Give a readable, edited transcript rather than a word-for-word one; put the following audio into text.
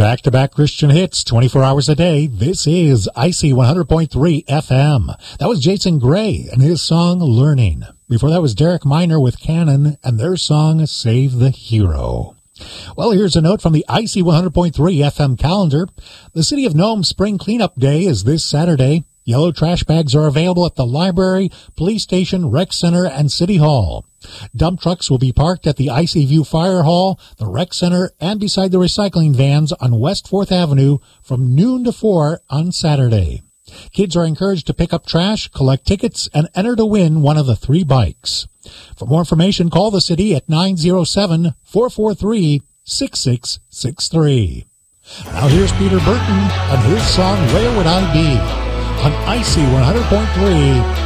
Back-to-back Christian hits, 24 hours a day. This is IC 100.3 FM. That was Jason Gray and his song, Learning. Before that was Derek Minor with Cannon and their song, Save the Hero. Well, here's a note from the IC 100.3 FM calendar. The City of Nome Spring Cleanup Day is this Saturday. Yellow trash bags are available at the library, police station, rec center, and city hall. Dump trucks will be parked at the IC View Fire Hall, the rec center, and beside the recycling vans on West 4th Avenue from noon to 4 on Saturday. Kids are encouraged to pick up trash, collect tickets, and enter to win one of the 3 bikes. For more information, call the city at 907-443-6663. Now here's Peter Burton and his song, Where Would I Be? On IC 100.3